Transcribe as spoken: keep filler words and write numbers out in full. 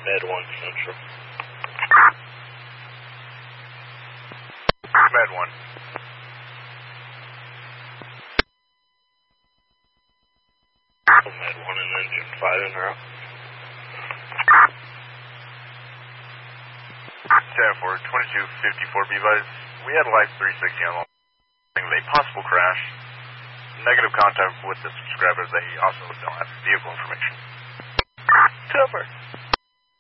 Med one Central. Med one. Med one and engine five in route. ten four, twenty-two fifty-four B-Buzz. We had Life three sixty on a possible crash. Negative contact with the subscriber. They also don't have vehicle information. Super.